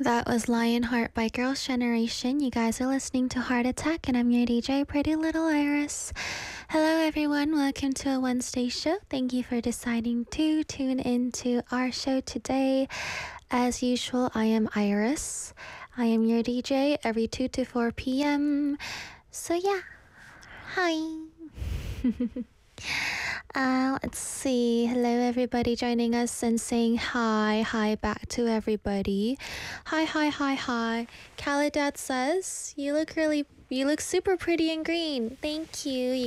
That was Lionheart by Girls' Generation. You guys are listening to Heart Attack, and I'm your DJ, Pretty Little Iris. Hello, everyone. Welcome to a Wednesday show. Thank you for deciding to tune into our show today. As usual, I am Iris. I am your DJ every 2 to 4 p.m. So, yeah. Hi. Let's see. Hello, everybody joining us and saying hi back to everybody. Hi. Khalidad says, you look super pretty in green. Thank you. You